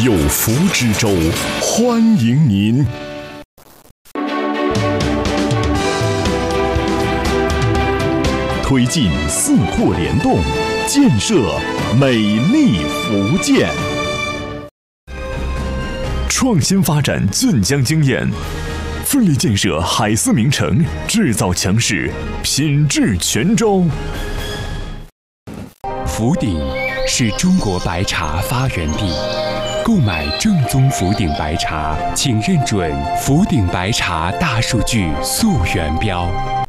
有福之州，欢迎您。推进四扩联动，建设美丽福建。创新发展俊江经验，奋力建设海思名城，制造强势，品质全州。 福鼎是中国白茶发源地，购买正宗福鼎白茶，请认准福鼎白茶大数据溯源标。